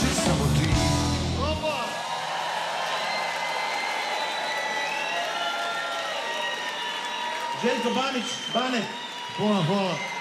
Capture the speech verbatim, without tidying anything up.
si samo ti. Željko Banić, Bane. Hvala, hvala.